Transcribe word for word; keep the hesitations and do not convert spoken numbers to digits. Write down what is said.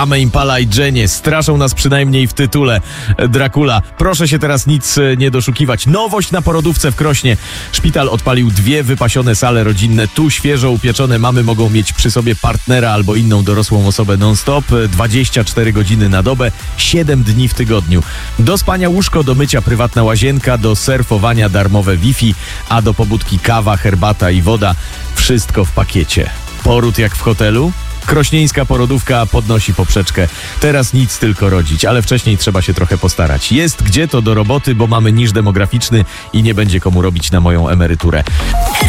Tame Impala i Jennie straszą nas przynajmniej w tytule. Dracula. Proszę się teraz nic nie doszukiwać. Nowość na porodówce w Krośnie. Szpital odpalił dwie wypasione sale rodzinne. Tu świeżo upieczone mamy mogą mieć przy sobie partnera albo inną dorosłą osobę non-stop. dwadzieścia cztery godziny na dobę, siedem dni w tygodniu. Do spania łóżko, do mycia prywatna łazienka, do surfowania darmowe Wi-Fi, a do pobudki kawa, herbata i woda. Wszystko w pakiecie. Poród jak w hotelu? Krośnieńska porodówka podnosi poprzeczkę. Teraz nic, tylko rodzić, ale wcześniej trzeba się trochę postarać. Jest gdzie to do roboty, bo mamy niż demograficzny i nie będzie komu robić na moją emeryturę.